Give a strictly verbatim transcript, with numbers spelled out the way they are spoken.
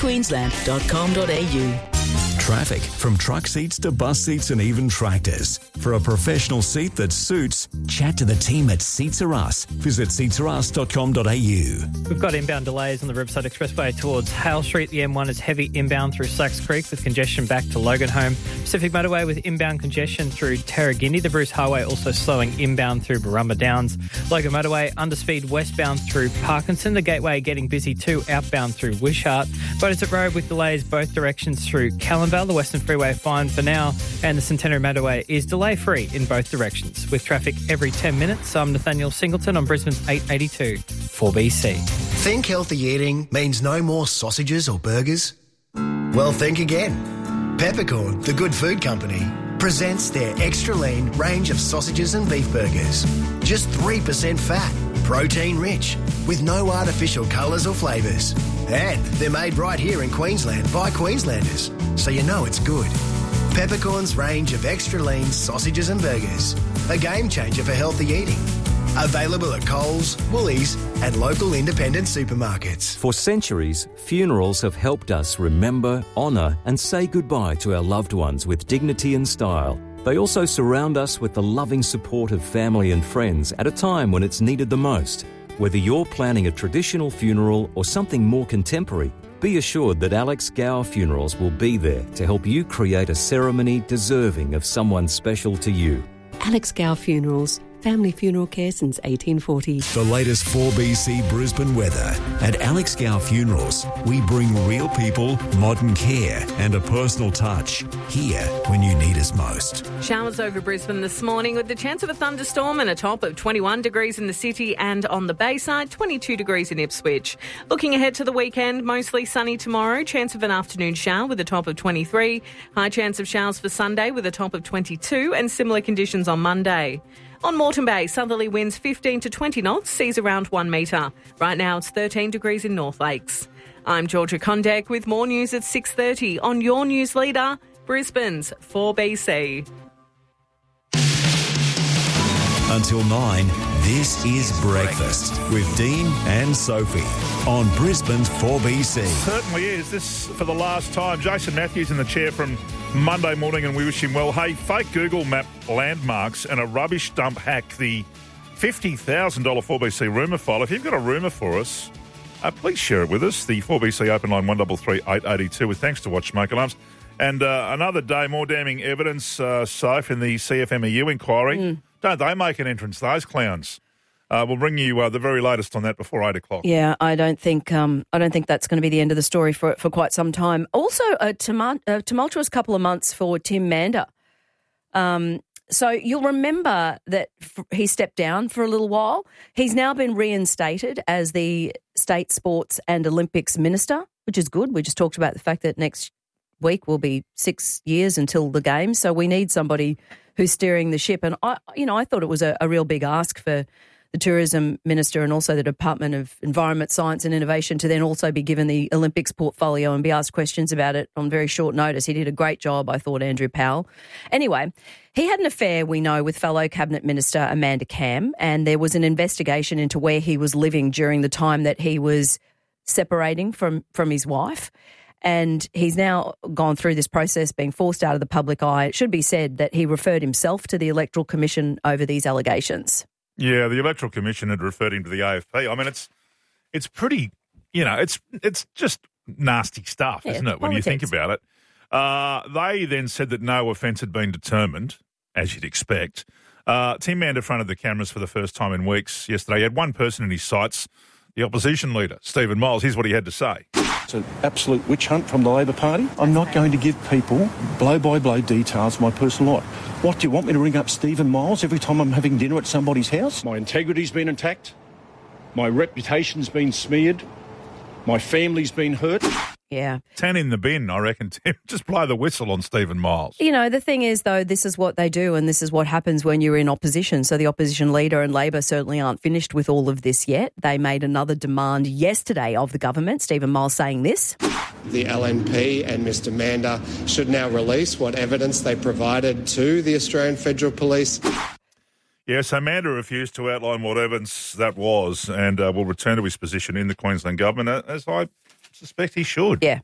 queensland dot com dot a u. Traffic, from truck seats to bus seats and even tractors. For a professional seat that suits, chat to the team at Seats Are Us. Visit seats are us dot com dot a u. We've got inbound delays on the Riverside Expressway towards Hale Street. The M one is heavy inbound through Slacks Creek with congestion back to Loganholme. Pacific Motorway with inbound congestion through Tarragindi. The Bruce Highway also slowing inbound through Barumba Downs. Logan Motorway underspeed westbound through Parkinson. The Gateway getting busy too outbound through Wishart. Beaudesert Road with delays both directions through Callanvale. The Western Freeway fine for now, and the Centenary Motorway is delay-free in both directions, with traffic every ten minutes. I'm Nathaniel Singleton on Brisbane's eight eighty-two four B C. Think healthy eating means no more sausages or burgers? Well, think again. Peppercorn, the good food company, presents their extra lean range of sausages and beef burgers. Just three percent fat, protein rich, with no artificial colours or flavours. And they're made right here in Queensland by Queenslanders, so you know it's good. Peppercorn's range of extra lean sausages and burgers. A game changer for healthy eating. Available at Coles, Woolies and local independent supermarkets. For centuries, funerals have helped us remember, honour and say goodbye to our loved ones with dignity and style. They also surround us with the loving support of family and friends at a time when it's needed the most. Whether you're planning a traditional funeral or something more contemporary, be assured that Alex Gower Funerals will be there to help you create a ceremony deserving of someone special to you. Alex Gower Funerals. Family funeral care since eighteen forty. The latest four B C Brisbane weather. At Alex Gower Funerals, we bring real people, modern care and a personal touch. Here when you need us most. Showers over Brisbane this morning with the chance of a thunderstorm and a top of twenty-one degrees in the city and on the Bayside, twenty-two degrees in Ipswich. Looking ahead to the weekend, mostly sunny tomorrow, chance of an afternoon shower with a top of twenty-three. High chance of showers for Sunday with a top of twenty-two and similar conditions on Monday. On Moreton Bay, southerly winds fifteen to twenty knots, seas around one metre. Right now it's thirteen degrees in North Lakes. I'm Georgia Condek with more news at six thirty on your news leader, Brisbane's four B C. Until nine, this is Breakfast with Dean and Sophie on Brisbane's four B C. Certainly is. This for the last time. Jason Matthews in the chair from Monday morning, and we wish him well. Hey, fake Google Map landmarks and a rubbish dump hack the fifty thousand dollars four B C rumour file. If you've got a rumour for us, uh, please share it with us. The four B C open line one three three eight eight two with thanks to Watch Smoke Alarms. And uh, another day, more damning evidence, uh, Soph, in the C F M E U inquiry. Mm. Don't they make an entrance, those clowns? Uh, we'll bring you uh, the very latest on that before eight o'clock. Yeah, I don't think um, I don't think that's going to be the end of the story for for quite some time. Also, a, tumult- a tumultuous couple of months for Tim Mander. Um, so you'll remember that f- he stepped down for a little while. He's now been reinstated as the State Sports and Olympics Minister, which is good. We just talked about the fact that next week will be six years until the Games, so we need somebody who's steering the ship. And I, you know, I thought it was a, a real big ask for the Tourism Minister and also the Department of Environment, Science and Innovation to then also be given the Olympics portfolio and be asked questions about it on very short notice. He did a great job, I thought, Andrew Powell. Anyway, he had an affair, we know, with fellow Cabinet Minister Amanda Cam, and there was an investigation into where he was living during the time that he was separating from, from his wife. And he's now gone through this process, being forced out of the public eye. It should be said that he referred himself to the Electoral Commission over these allegations. Yeah, the Electoral Commission had referred him to the A F P. I mean, it's it's pretty, you know, it's it's just nasty stuff, yeah, isn't it, when politics. You think about it? Uh, they then said that no offence had been determined, as you'd expect. Uh, Tim Mander fronted the cameras for the first time in weeks yesterday. He had one person in his sights, the opposition leader, Stephen Miles. Here's what he had to say. It's an absolute witch hunt from the Labor Party. I'm not going to give people blow-by-blow details of my personal life. What, do you want me to ring up Stephen Miles every time I'm having dinner at somebody's house? My integrity's been attacked. My reputation's been smeared. My family's been hurt. Yeah. Ten in the bin, I reckon, Tim. Just blow the whistle on Stephen Miles. You know, the thing is, though, this is what they do and this is what happens when you're in opposition. So the opposition leader and Labor certainly aren't finished with all of this yet. They made another demand yesterday of the government, Stephen Miles saying this. The L N P and Mister Mander should now release what evidence they provided to the Australian Federal Police. Yeah, so Mander refused to outline what evidence that was and uh, will return to his position in the Queensland government, as I suspect he should. Yeah,